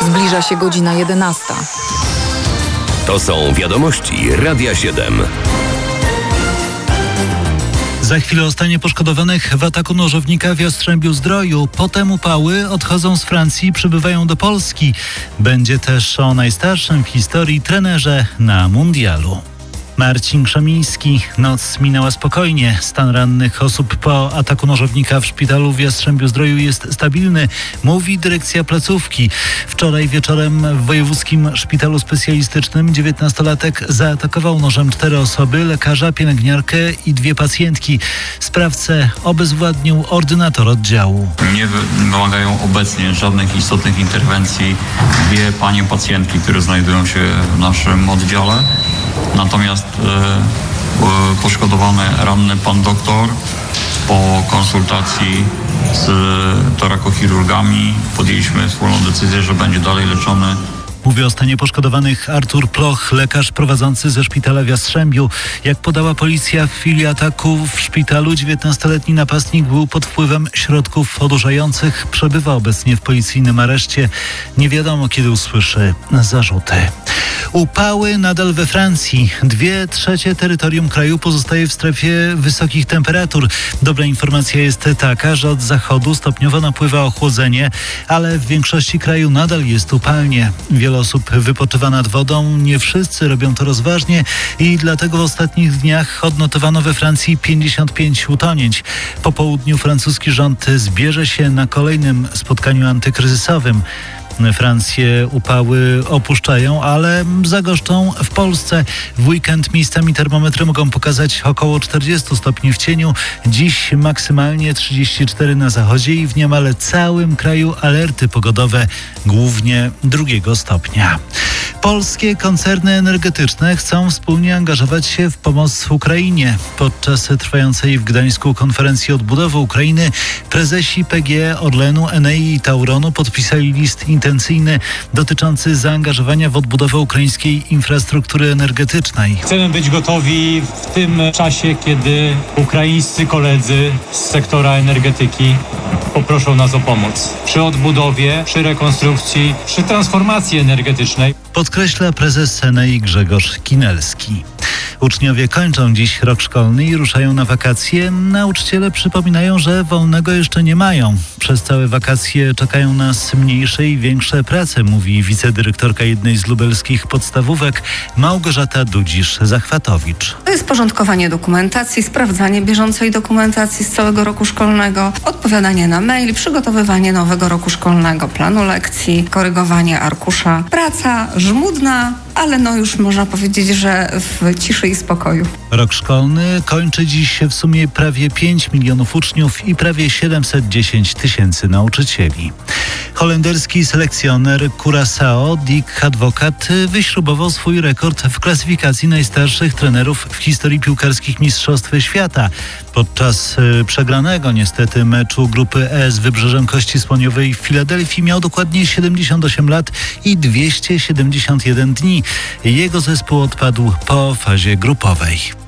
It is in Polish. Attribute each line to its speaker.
Speaker 1: Zbliża się godzina 11.
Speaker 2: To są wiadomości Radia 7.
Speaker 3: Za chwilę o stanie poszkodowanych w ataku nożownika w Jastrzębiu-Zdroju. Potem upały odchodzą z Francji i przybywają do Polski. Będzie też o najstarszym w historii trenerze na mundialu. Marcin Krzemiński. Noc minęła spokojnie. Stan rannych osób po ataku nożownika w szpitalu w Jastrzębiu-Zdroju jest stabilny, mówi dyrekcja placówki. Wczoraj wieczorem w wojewódzkim szpitalu specjalistycznym 19-latek zaatakował nożem 4 osoby, lekarza, pielęgniarkę i 2 pacjentki. Sprawcę obezwładnił ordynator oddziału.
Speaker 4: Nie wymagają obecnie żadnych istotnych interwencji 2 panie pacjentki, które znajdują się w naszym oddziale. Natomiast poszkodowany, ranny pan doktor po konsultacji z torakochirurgami podjęliśmy wspólną decyzję, że będzie dalej leczony.
Speaker 3: Mówi o stanie poszkodowanych Artur Ploch, lekarz prowadzący ze szpitala w Jastrzębiu. Jak podała policja, w chwili ataku w szpitalu 19-letni napastnik był pod wpływem środków odurzających. Przebywa obecnie w policyjnym areszcie. Nie wiadomo, kiedy usłyszy zarzuty. Upały nadal we Francji. 2/3 terytorium kraju pozostaje w strefie wysokich temperatur. Dobra informacja jest taka, że od zachodu stopniowo napływa ochłodzenie, ale w większości kraju nadal jest upalnie. Wiele osób wypoczywa nad wodą, nie wszyscy robią to rozważnie i dlatego w ostatnich dniach odnotowano we Francji 55 utonięć. Po południu francuski rząd zbierze się na kolejnym spotkaniu antykryzysowym. Francję upały opuszczają, ale zagoszczą w Polsce. W weekend miejscami termometry mogą pokazać około 40 stopni w cieniu. Dziś maksymalnie 34 na zachodzie i w niemal całym kraju alerty pogodowe, głównie 2 stopnia. Polskie koncerny energetyczne chcą wspólnie angażować się w pomoc Ukrainie. Podczas trwającej w Gdańsku konferencji odbudowy Ukrainy prezesi PGE, Orlenu, Enei i Tauronu podpisali list intencyjny dotyczący zaangażowania w odbudowę ukraińskiej infrastruktury energetycznej.
Speaker 5: Chcemy być gotowi w tym czasie, kiedy ukraińscy koledzy z sektora energetyki poproszą nas o pomoc. Przy odbudowie, przy rekonstrukcji, przy transformacji energetycznej.
Speaker 3: Podkreśla prezes Enei Grzegorz Kinelski. Uczniowie kończą dziś rok szkolny i ruszają na wakacje. Nauczyciele przypominają, że wolnego jeszcze nie mają. Przez całe wakacje czekają nas mniejsze i większe prace, mówi wicedyrektorka jednej z lubelskich podstawówek Małgorzata Dudzisz-Zachwatowicz.
Speaker 6: To jest porządkowanie dokumentacji, sprawdzanie bieżącej dokumentacji z całego roku szkolnego, odpowiadanie na mail, przygotowywanie nowego roku szkolnego, planu lekcji, korygowanie arkusza. Praca żmudna, ale już można powiedzieć, że w ciszy i spokoju.
Speaker 3: Rok szkolny kończy dziś w sumie prawie 5 milionów uczniów i prawie 710 tysięcy nauczycieli. Holenderski selekcjoner Curaçao Dick Advocaat wyśrubował swój rekord w klasyfikacji najstarszych trenerów w historii piłkarskich Mistrzostw Świata. Podczas przegranego niestety meczu grupy E z Wybrzeżem Kości Słoniowej w Filadelfii miał dokładnie 78 lat i 271 dni. Jego zespół odpadł po fazie grupowej.